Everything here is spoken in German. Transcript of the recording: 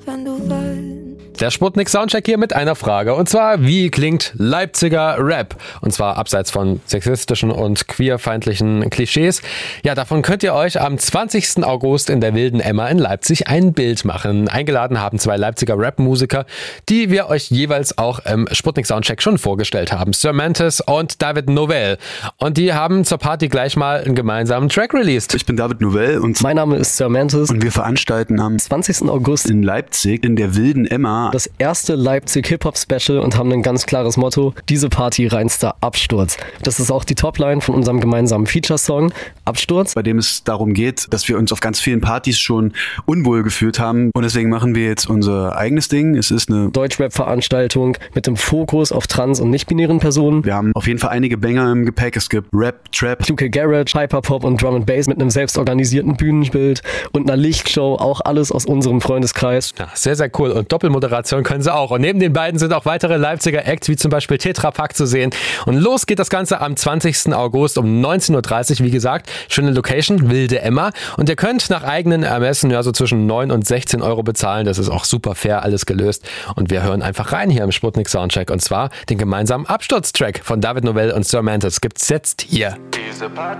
wenn du willst. Der Sputnik Soundcheck hier mit einer Frage. Und zwar, wie klingt Leipziger Rap? Und zwar abseits von sexistischen und queerfeindlichen Klischees. Ja, davon könnt ihr euch am 20. August in der Wilden Emma in Leipzig ein Bild machen. Eingeladen haben 2 Leipziger Rap-Musiker, die wir euch jeweils auch im Sputnik Soundcheck schon vorgestellt haben. Sir Mantis und David Novell. Und die haben zur Party gleich mal einen gemeinsamen Track released. Ich bin David Novell und mein Name ist Sir Mantis. Und wir veranstalten am 20. August in Leipzig in der Wilden Emma das erste Leipzig Hip-Hop-Special und haben ein ganz klares Motto: diese Party reinster Absturz. Das ist auch die Topline von unserem gemeinsamen Feature-Song Absturz, bei dem es darum geht, dass wir uns auf ganz vielen Partys schon unwohl gefühlt haben und deswegen machen wir jetzt unser eigenes Ding. Es ist eine Deutschrap-Veranstaltung mit dem Fokus auf trans- und nicht-binären Personen. Wir haben auf jeden Fall einige Banger im Gepäck. Es gibt Rap, Trap, UK Garage, Hyperpop und Drum and Bass mit einem selbstorganisierten Bühnenbild und einer Lichtshow, auch alles aus unserem Freundeskreis. Ja, sehr, sehr cool. Und Doppelmoderation können sie auch. Und neben den beiden sind auch weitere Leipziger Acts, wie zum Beispiel Tetra Pak zu sehen. Und los geht das Ganze am 20. August um 19.30 Uhr. Wie gesagt, schöne Location, Wilde Emma. Und ihr könnt nach eigenen Ermessen ja so zwischen 9 und 16 Euro bezahlen. Das ist auch super fair, alles gelöst. Und wir hören einfach rein hier im Sputnik Soundcheck. Und zwar den gemeinsamen Absturztrack von David Novell und Sir Mantis gibt's jetzt hier. Diese Party